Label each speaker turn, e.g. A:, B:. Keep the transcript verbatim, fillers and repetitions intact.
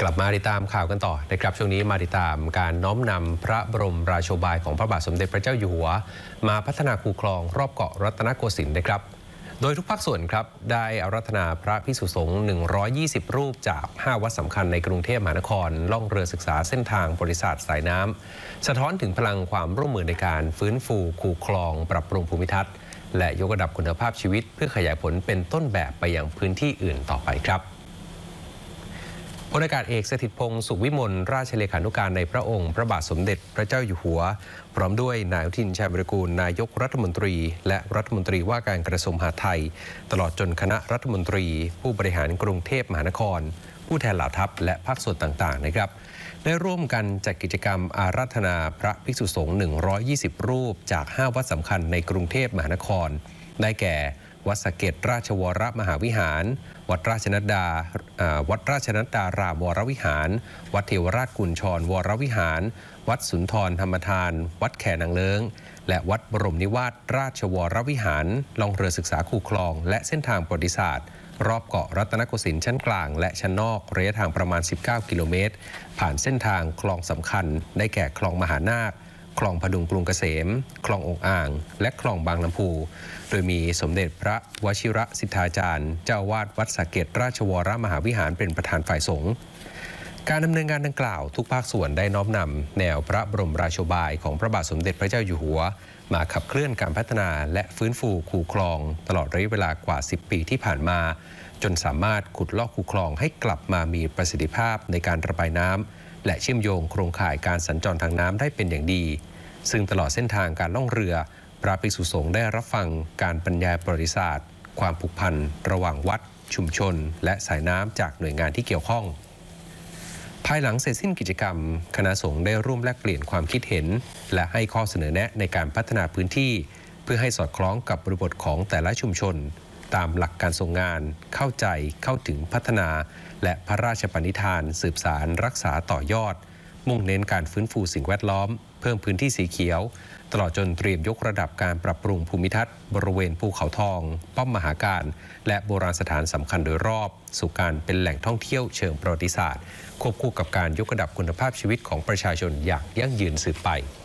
A: กลับมาติดตามข่าวกันต่อนะครับช่วงนี้มาติดตามการน้อมนำพระบรมราโชบายของพระบาทสมเด็จพระเจ้าอยู่หัวมาพัฒนาคูคลองรอบเกาะรัตนโกสินทร์นะครับโดยทุกภาคส่วนครับได้อาราธนาพระภิกษุสงฆ์หนึ่งร้อยยี่สิบรูปจากห้าวัดสำคัญในกรุงเทพมหานครล่องเรือศึกษาเส้นทางบริษัทสายน้ำสะท้อนถึงพลังความร่วมมือในการฟื้นฟูคูคลองปรับปรุงภูมิทัศน์และยกระดับคุณภาพชีวิตเพื่อขยายผลเป็นต้นแบบไปยังพื้นที่อื่นต่อไปครับพลอากาศเอกสถิตพงษ์สุขวิมลราชเลขานุการในพระองค์พระบาทสมเด็จพระเจ้าอยู่หัวพร้อมด้วยนายอนุทินชาญวิรากูลนายกรัฐมนตรีและรัฐมนตรีว่าการกระทรวงมหาดไทยตลอดจนคณะรัฐมนตรีผู้บริหารกรุงเทพมหานครผู้แทนเหล่าทัพและภาคส่วนต่างๆนะครับได้ร่วมกันจัดกิจกรรมอาราธนาพระภิกษุสงฆ์หนึ่งร้อยยี่สิบรูปจากห้าวัดสำคัญในกรุงเทพมหานครได้แก่วัดสะเก็ดราชวรมหาวิหารวัดราชนัดดาวัดราชนัดดารามวรวิหารวัดเทวราชกุญชรวรวิหารวัดสุนทรธรรมทานวัดแขนางเลิ้งและวัดบรมนิวาสราชวรวิหารล่องเรือศึกษาคูคลองและเส้นทางประวัติศาสตร์รอบเกาะรัตนโกสินทร์ชั้นกลางและชั้นนอกระยะทางประมาณสิบเก้ากิโลเมตรผ่านเส้นทางคลองสำคัญได้แก่คลองมหานาคคลองพดุงกรุงเกษมคลององอ่างและคลองบางลำพูโดยมีสมเด็จพระวชิรสิทธาจารย์เจ้าวาดวัดสะเก็ดราชวรมหาวิหารเป็นประธานฝ่ายสงฆ์การดำเนินงานดังกล่าวทุกภาคส่วนได้น้อมนำแนวพระบรมราโชบายของพระบาทสมเด็จพระเจ้าอยู่หัวมาขับเคลื่อนการพัฒนาและฟื้นฟูคูคลองตลอดระยะเวลากว่าสิบปีที่ผ่านมาจนสามารถขุดลอกคูคลองให้กลับมามีประสิทธิภาพในการระบายน้ำและเชื่อมโยงโครงข่ายการสัญจรทางน้ำได้เป็นอย่างดีซึ่งตลอดเส้นทางการล่องเรือพระภิกษุสงฆ์ได้รับฟังการบรรยายประวัติศาสตร์ความผูกพันระหว่างวัดชุมชนและสายน้ำจากหน่วยงานที่เกี่ยวข้องภายหลังเสร็จสิ้นกิจกรรมคณะสงฆ์ได้ร่วมแลกเปลี่ยนความคิดเห็นและให้ข้อเสนอแนะในการพัฒนาพื้นที่เพื่อให้สอดคล้องกับบริบทของแต่ละชุมชนตามหลักการทรงงานเข้าใจเข้าถึงพัฒนาและพระราชปณิธานสืบสารรักษาต่อยอดมุ่งเน้นการฟื้นฟูสิ่งแวดล้อมเพิ่มพื้นที่สีเขียวตลอดจนเตรียมยกระดับการปรับปรุงภูมิทัศน์บริเวณภูเขาทองป้อมมหาการและโบราณสถานสำคัญโดยรอบสู่การเป็นแหล่งท่องเที่ยวเชิงประวัติศาสตร์ควบคู่กับการยกระดับคุณภาพชีวิตของประชาชนอย่างยั่งยืนสืบไป